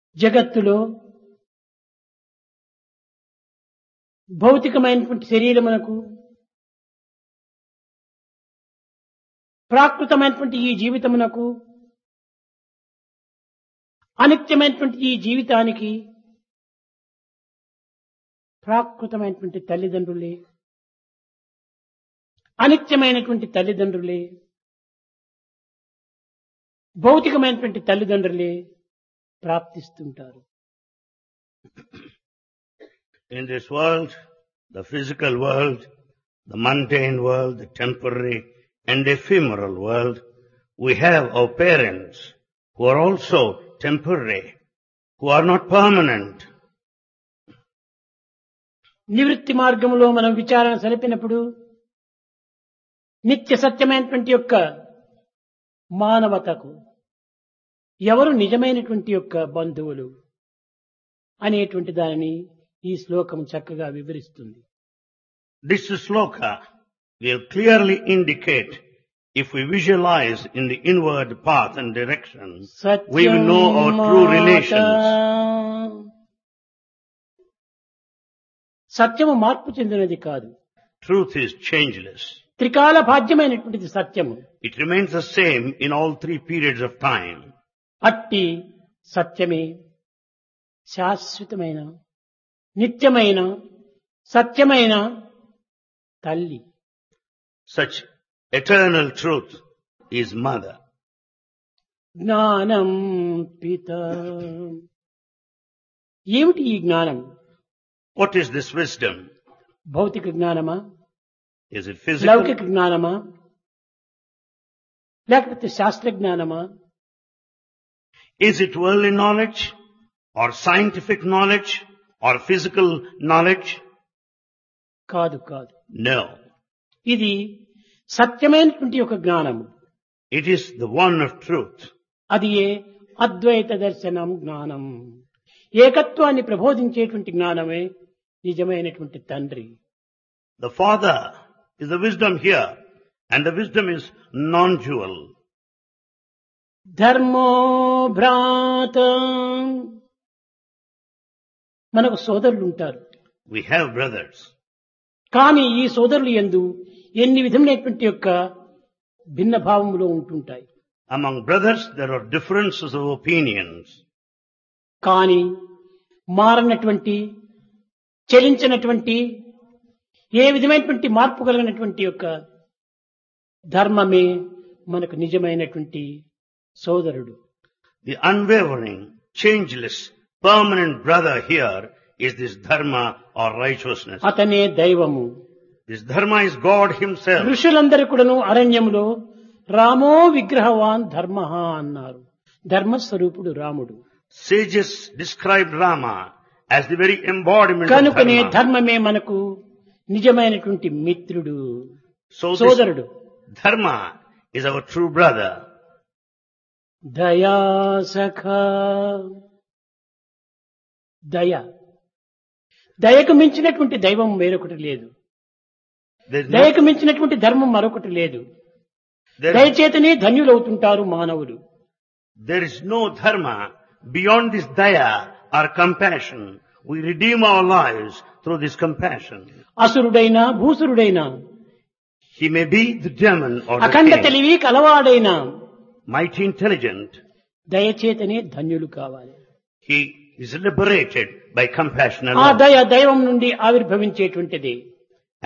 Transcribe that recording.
జగత్తులో భౌతికమైనటువంటి శరీరమునకు ప్రాకృతమైనటువంటి ఈ జీవితమునకు అనిత్యమైనటువంటి ఈ జీవితానికి ప్రాకృతమైనటువంటి తల్లిదండ్రులే, అనిత్యమైనటువంటి తల్లిదండ్రులే, భౌతికమైనటువంటి తల్లిదండ్రులే ప్రాప్తిస్తుంటారు. In this world, the physical world, the mundane world, the temporary and ephemeral world, we have our parents who are also temporary, who are not permanent. నివృత్తి మార్గంలో మనం విచారణ సరిపినప్పుడు నిత్య సత్యమైనటువంటి యొక్క మానవతకు ఎవరు నిజమైనటువంటి యొక్క బంధువులు అనేటువంటి దానిని ఈ శ్లోకం చక్కగా వివరిస్తుంది. This sloka will clearly indicate, if we visualize in the inward path and direction, we will know our true relations. సత్యము మార్పు చెందినది కాదు. Truth is changeless. త్రికాల బాధ్యమైనటువంటిది సత్యము. It remains the same in all three periods of time. అట్టి సత్యమే శాశ్వతమైన నిత్యమైన సత్యమైన తల్లి. Such eternal truth is mother. జ్ఞానం పిత. ఏమిటి ఈ జ్ఞానం? What is this wisdom? భౌతిక జ్ఞానమా, Is it physical? లౌకిక జ్ఞానమా, లేకపోతే శాస్త్ర జ్ఞానమా? Is it worldly knowledge or scientific knowledge or physical knowledge? కాదు కాదు. No. ఇది సత్యమైనటువంటి ఒక జ్ఞానము. It is the one of truth. అది ఏ అద్వైత దర్శనం జ్ఞానం. ఏకత్వాన్ని ప్రబోధించేటువంటి జ్ఞానమే నిజమైనటువంటి తండ్రి. The Father is the wisdom here, and the wisdom is non-dual. ధర్మో భ్రాత. మనకు సోదరులు ఉంటారు. We have brothers. కానీ ఈ సోదరులు యందు ఎన్ని విధములైనటువంటి యొక్క భిన్న భావములు ఉంటుంటాయి. Among brothers there are differences of opinions. కానీ మారనటువంటి, చలించినటువంటి, ఏ విధమైనటువంటి మార్పు కలిగినటువంటి యొక్క ధర్మమే మనకు నిజమైనటువంటి సోదరుడు. The unwavering, changeless, permanent brother here is this dharma or righteousness. అతనే దైవము. This dharma is God himself. ఋషులందరూ కూడాను అరణ్యములో రామో విగ్రహవాన్ ధర్మ అన్నారు. ధర్మస్వరూపుడు రాముడు. Sages described Rama as the very embodiment of కనుకనే dharma. ధర్మమే మనకు నిజమైనటువంటి మిత్రుడు, So this సోదరుడు. dharma is our true brother. దయా సఖ. దయ. దయకు మించినటువంటి దైవం వేరొకటి లేదు. There is దయకు మించినటువంటి ధర్మం మరొకటి లేదు. దయచేతనే ధన్యులవుతుంటారు మానవులు. there is no dharma beyond this daya or compassion. We redeem our lives through this compassion. అసురుడైనా భూసురుడైనా, He may be the demon or the Akhanda king, తెలివి కలవాడైనా mighty intelligent. దయచేతనే ధన్యులు కావాలి. He is liberated by compassion ఆ alone. దయ దైవం నుండి ఆవిర్భవించేటువంటిది.